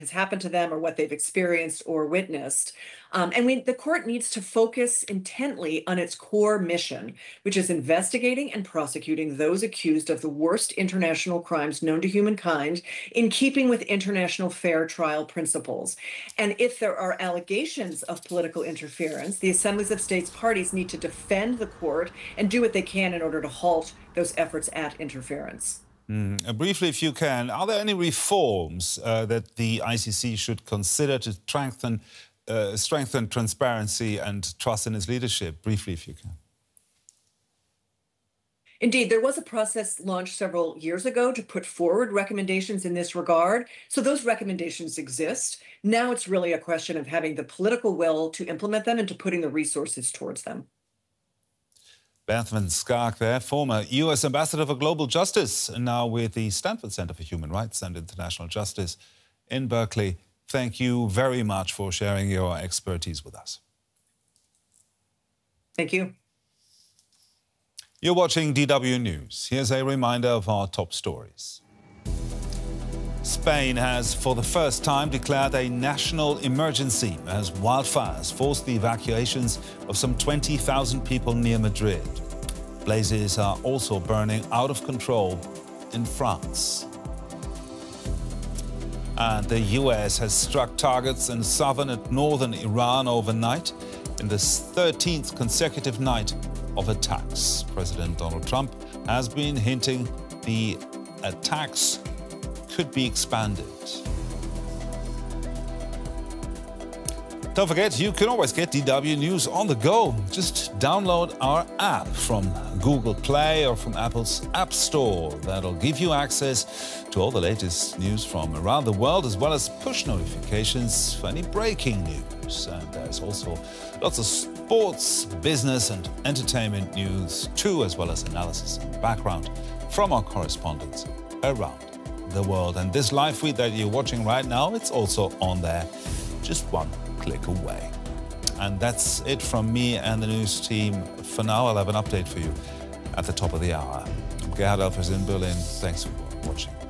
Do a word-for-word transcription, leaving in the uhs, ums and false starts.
has happened to them or what they've experienced or witnessed. Um, and we, the court needs to focus intently on its core mission, which is investigating and prosecuting those accused of the worst international crimes known to humankind in keeping with international fair trial principles. And if there are allegations of political interference, the assemblies of states parties need to defend the court and do what they can in order to halt those efforts at interference. Mm. Uh, briefly, if you can, are there any reforms uh, that the I C C should consider to strengthen, uh, strengthen transparency and trust in its leadership? Briefly, if you can. Indeed, there was a process launched several years ago to put forward recommendations in this regard. So those recommendations exist. Now it's really a question of having the political will to implement them and to putting the resources towards them. Beth Van Schaak there, former U S Ambassador for Global Justice, and now with the Stanford Center for Human Rights and International Justice in Berkeley. Thank you very much for sharing your expertise with us. Thank you. You're watching D W News. Here's a reminder of our top stories. Spain has, for the first time, declared a national emergency as wildfires forced the evacuations of some twenty thousand people near Madrid. Blazes are also burning out of control in France. And the U S has struck targets in southern and northern Iran overnight in the thirteenth consecutive night of attacks. President Donald Trump has been hinting the attacks could be expanded. Don't forget, you can always get D W News on the go. Just download our app from Google Play or from Apple's App Store. That'll give you access to all the latest news from around the world, as well as push notifications for any breaking news. And there's also lots of sports, business and entertainment news too, as well as analysis and background from our correspondents around the world. And this live feed that you're watching right now, it's also on there, just one click away. And that's it from me and the news team. For now, I'll have an update for you at the top of the hour. I'm Gerhard Elfers in Berlin. Thanks for watching.